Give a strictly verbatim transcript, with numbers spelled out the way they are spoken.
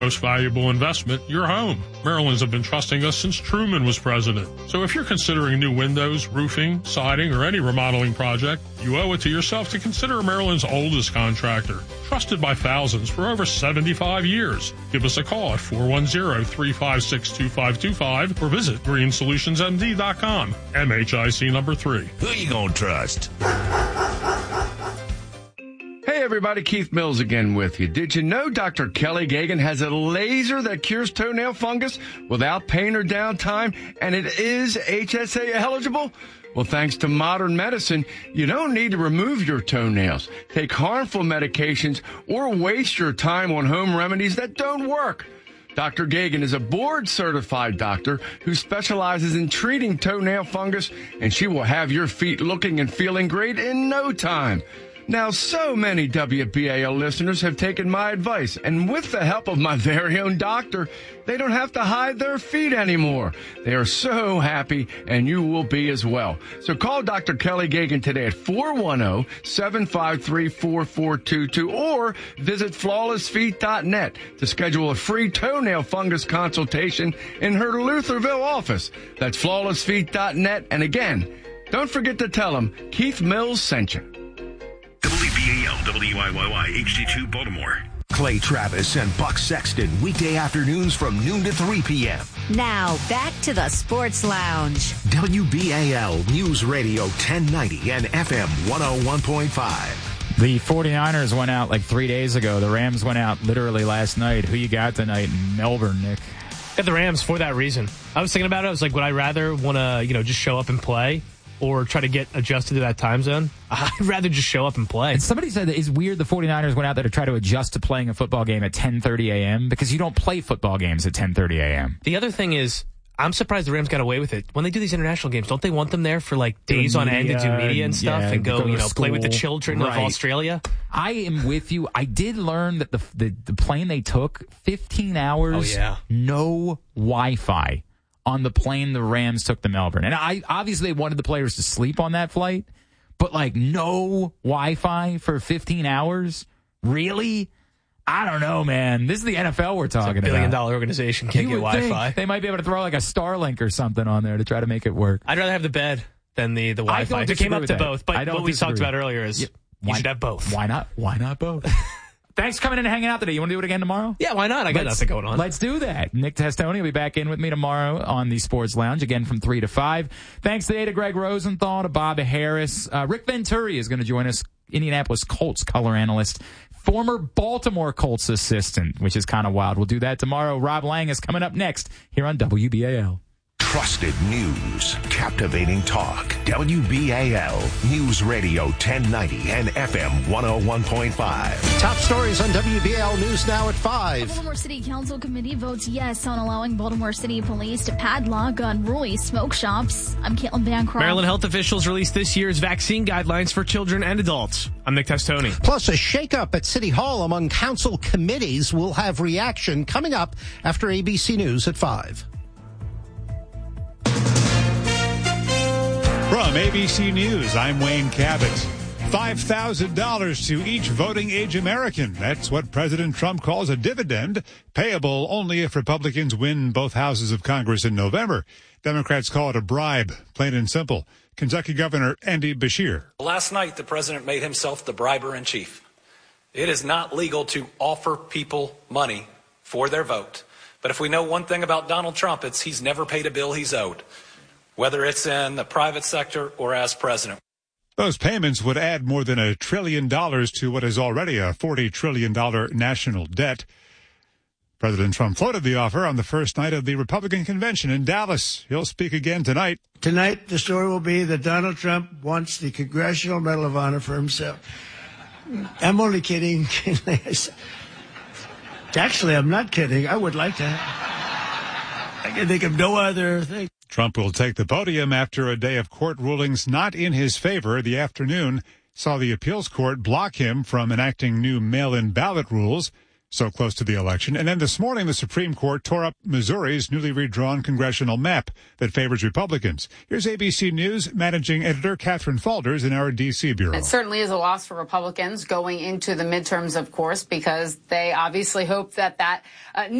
most valuable investment, your home. Maryland's have been trusting us since Truman was president. So if you're considering new windows, roofing, siding, or any remodeling project, you owe it to yourself to consider Maryland's oldest contractor, trusted by thousands for over seventy-five years. Give us a call at four one zero, three five six, two five two five or visit green solutions m d dot com. M H I C number three. Who you gonna trust? Hey everybody, Keith Mills again with you. Did you know Doctor Kelly Gagan has a laser that cures toenail fungus without pain or downtime, and it is H S A eligible? Well, thanks to modern medicine, you don't need to remove your toenails, take harmful medications, or waste your time on home remedies that don't work. Doctor Gagan is a board-certified doctor who specializes in treating toenail fungus, and she will have your feet looking and feeling great in no time. Now, so many W B A L listeners have taken my advice, and with the help of my very own doctor, they don't have to hide their feet anymore. They are so happy, and you will be as well. So call Doctor Kelly Gagan today at four one zero, seven five three, four four two two or visit flawless feet dot net to schedule a free toenail fungus consultation in her Lutherville office. That's flawless feet dot net. And again, don't forget to tell them Keith Mills sent you. W B A L, W I Y Y, H D two Baltimore. Clay Travis and Buck Sexton, weekday afternoons from noon to three p.m. Now, back to the Sports Lounge. W B A L News Radio ten ninety and F M one oh one point five. The 49ers went out like three days ago. The Rams went out literally last night. Who you got tonight in Melbourne, Nick? Got the Rams for that reason. I was thinking about it. I was like, would I rather want to, you know, just show up and play or try to get adjusted to that time zone? I'd rather just show up and play. And somebody said that it's weird the 49ers went out there to try to adjust to playing a football game at ten thirty a.m. because you don't play football games at ten thirty a.m. The other thing is, I'm surprised the Rams got away with it. When they do these international games, don't they want them there for like days on end to do media and stuff yeah, and go, go you know, school. play with the children Right. of Australia? I am with you. I did learn that the, the, the plane they took, fifteen hours, Oh, yeah. no Wi-Fi on the plane the Rams took to Melbourne. And I obviously they wanted the players to sleep on that flight, but like no Wi-Fi for fifteen hours? Really? I don't know, man. This is the N F L we're talking It's a billion about. dollar organization can't You get would think Wi-Fi. They might be able to throw like a Starlink or something on there to try to make it work. I'd rather have the bed than the, the I Wi-Fi. don't If it came disagree up with to that. both. But I don't what we talked disagree. about earlier is Yeah. you Why- should have both. Why not? Why not both? Thanks for coming in and hanging out today. You want to do it again tomorrow? Yeah, why not? I got Let's- nothing going on. Let's do that. Nick Testoni will be back in with me tomorrow on the Sports Lounge, again from three to five. Thanks today to Greg Rosenthal, to Bob Harris. Uh, Rick Venturi is going to join us, Indianapolis Colts color analyst, former Baltimore Colts assistant, which is kind of wild. We'll do that tomorrow. Rob Lang is coming up next here on W B A L. Trusted news, captivating talk. W B A L News Radio ten ninety and F M one oh one point five. Top stories on W B A L News now at five. The Baltimore City Council Committee votes yes on allowing Baltimore City Police to padlock unruly smoke shops. I'm Caitlin Bancroft. Maryland health officials released this year's vaccine guidelines for children and adults. I'm Nick Testoni. Plus, a shakeup at City Hall among council committees will have reaction coming up after A B C News at five. From A B C News, I'm Wayne Cabot. five thousand dollars to each voting age American. That's what President Trump calls a dividend, payable only if Republicans win both houses of Congress in November. Democrats call it a bribe, plain and simple. Kentucky Governor Andy Beshear. Last night, the president made himself the briber in chief. It is not legal to offer people money for their vote. But if we know one thing about Donald Trump, it's he's never paid a bill he's owed, whether it's in the private sector or as president. Those payments would add more than a trillion dollars to what is already a forty trillion dollars national debt. President Trump floated the offer on the first night of the Republican convention in Dallas. He'll speak again tonight. Tonight, the story will be that Donald Trump wants the Congressional Medal of Honor for himself. I'm only kidding. Actually, I'm not kidding. I would like to. I can think of no other thing. Trump will take the podium after a day of court rulings not in his favor. The afternoon saw the appeals court block him from enacting new mail-in ballot rules. so close to the election. And then this morning, the Supreme Court tore up Missouri's newly redrawn congressional map that favors Republicans. Here's A B C News managing editor Catherine Falders in our D C bureau. It certainly is a loss for Republicans going into the midterms, of course, because they obviously hope that that uh,